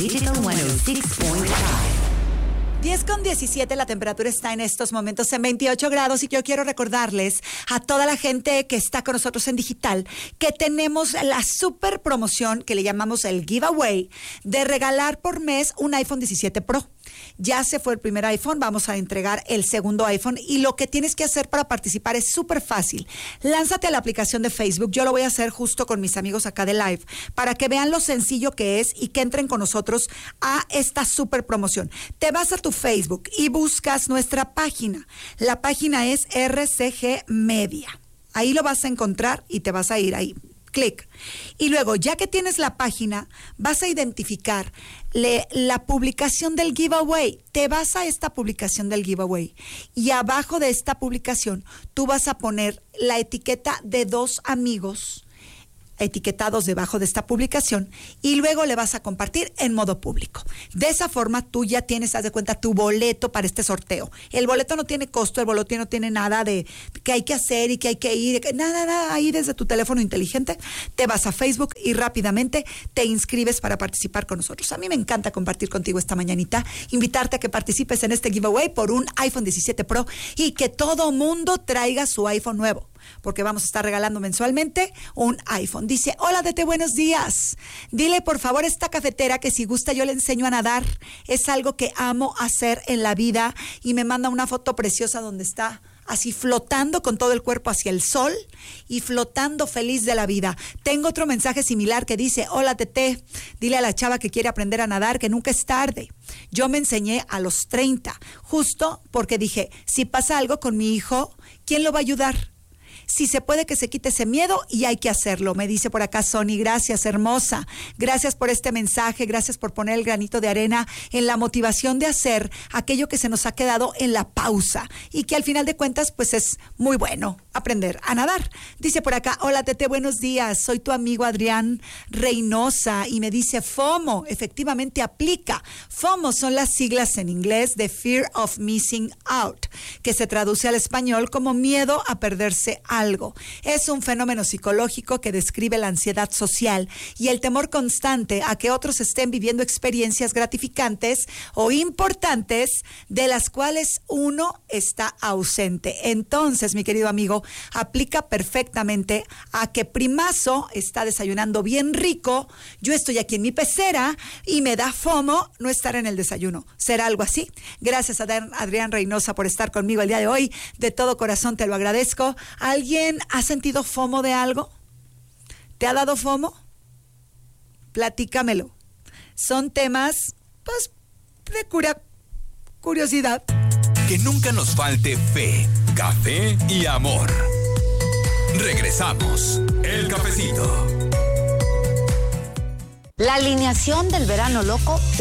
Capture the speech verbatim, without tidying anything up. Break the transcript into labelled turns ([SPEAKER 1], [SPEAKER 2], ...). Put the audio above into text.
[SPEAKER 1] Digital ciento seis punto cinco.
[SPEAKER 2] diez con diecisiete, la temperatura está en estos momentos en veintiocho grados y yo quiero recordarles a toda la gente que está con nosotros en digital que tenemos la super promoción que le llamamos el giveaway de regalar por mes un iPhone diecisiete Pro. Ya se fue el primer iPhone, vamos a entregar el segundo iPhone y lo que tienes que hacer para participar es súper fácil. Lánzate a la aplicación de Facebook, yo lo voy a hacer justo con mis amigos acá de Live, para que vean lo sencillo que es y que entren con nosotros a esta súper promoción. Te vas a tu Facebook y buscas nuestra página. La página es R C G Media. Ahí lo vas a encontrar y te vas a ir ahí. Clic. Y luego, ya que tienes la página, vas a identificar le, la publicación del giveaway. Te vas a esta publicación del giveaway y abajo de esta publicación tú vas a poner la etiqueta de dos amigos etiquetados debajo de esta publicación y luego le vas a compartir en modo público. De esa forma tú ya tienes, haz de cuenta, tu boleto para este sorteo. El boleto no tiene costo, el boleto no tiene nada de que hay que hacer y que hay que ir, nada, nada, ahí desde tu teléfono inteligente te vas a Facebook y rápidamente te inscribes para participar con nosotros. A mí me encanta compartir contigo esta mañanita, invitarte a que participes en este giveaway por un iPhone diecisiete Pro y que todo mundo traiga su iPhone nuevo, porque vamos a estar regalando mensualmente un iPhone. Dice, hola Tete, buenos días. Dile por favor a esta cafetera que si gusta yo le enseño a nadar. Es algo que amo hacer en la vida y me manda una foto preciosa donde está así flotando con todo el cuerpo hacia el sol y flotando feliz de la vida. Tengo otro mensaje similar que dice, hola Tete, dile a la chava que quiere aprender a nadar que nunca es tarde. Yo me enseñé a los treinta, justo porque dije, si pasa algo con mi hijo, ¿quién lo va a ayudar? Si se puede que se quite ese miedo y hay que hacerlo. Me dice por acá Sony, gracias hermosa, gracias por este mensaje, gracias por poner el granito de arena en la motivación de hacer aquello que se nos ha quedado en la pausa y que al final de cuentas pues es muy bueno aprender a nadar. Dice por acá, hola Tete, buenos días, soy tu amigo Adrián Reynosa y me dice FOMO, efectivamente aplica. FOMO son las siglas en inglés de Fear of Missing Out, que se traduce al español como miedo a perderse algo. Es un fenómeno psicológico que describe la ansiedad social y el temor constante a que otros estén viviendo experiencias gratificantes o importantes de las cuales uno está ausente. Entonces, mi querido amigo, aplica perfectamente a que Primazo está desayunando bien rico, yo estoy aquí en mi pecera y me da FOMO no estar en el desayuno. ¿Será algo así? Gracias a Adrián Reynosa por estar conmigo el día de hoy. De todo corazón te lo agradezco. ¿Alguien ha sentido FOMO de algo? ¿Te ha dado FOMO? Platícamelo. Son temas, pues, de cura, curiosidad.
[SPEAKER 3] Que nunca nos falte fe, café y amor. Regresamos. El cafecito.
[SPEAKER 1] La alineación del verano loco